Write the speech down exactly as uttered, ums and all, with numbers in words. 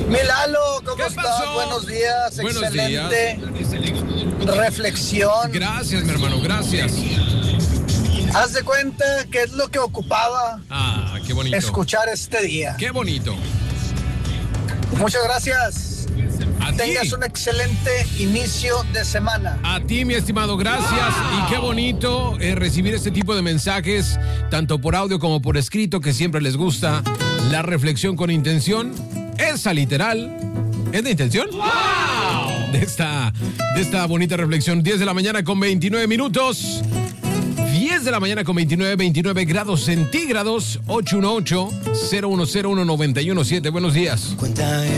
Milalo, ¿cómo ¿Qué estás? pasó? Buenos días, Buenos excelente reflexión. Gracias, mi hermano, gracias. Haz de cuenta que es lo que ocupaba Ah, qué bonito. escuchar este día. Qué bonito. Muchas gracias. A Tengas ti. un excelente inicio de semana. A ti, mi estimado, gracias. Wow. Y qué bonito eh, recibir este tipo de mensajes, tanto por audio como por escrito, que siempre les gusta. La reflexión con intención, esa literal, ¿es de intención? ¡Wow! De esta, de esta bonita reflexión. diez de la mañana con veintinueve minutos. diez de la mañana con veintinueve, veintinueve grados centígrados. ocho uno ocho, cero uno cero uno, nueve uno siete. Buenos días. Cuenta